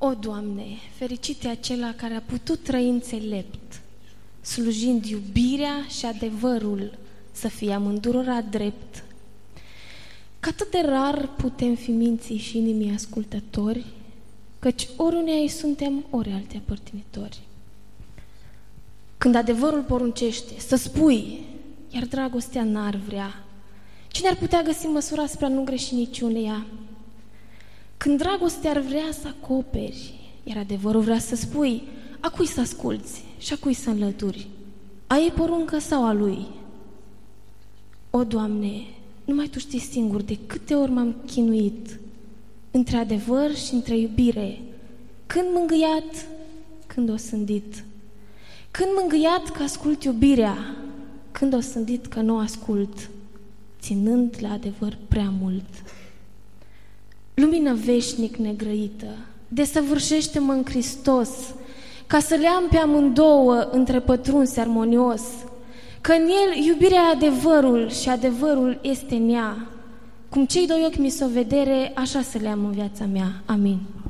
O, Doamne, fericit e acela care a putut trăi înțelept, slujind iubirea și adevărul să fie amândurora drept. Că atât de rar putem fi minții și inimii ascultători, căci ori unei ai suntem, ori alții părtinitori. Când adevărul poruncește să spui, iar dragostea n-ar vrea, cine ar putea găsi măsura spre a nu greși niciuneia? Când dragostea ar vrea să acoperi, iar adevărul vrea să spui, a cui să asculți și a cui să înlături? A ei poruncă sau a lui? O, Doamne, numai Tu știi singur de câte ori m-am chinuit între adevăr și între iubire, când mângâiat, când osândit. Când mângâiat că ascult iubirea, când osândit că nu ascult, ținând la adevăr prea mult. Lumină veșnic negrăită, desăvârșește-mă în Hristos, ca să le am pe amândouă între pătrunse armonios, că în El iubirea e adevărul și adevărul este în ea. Cum cei doi ochi mi s-o vedere, așa să le am în viața mea. Amin.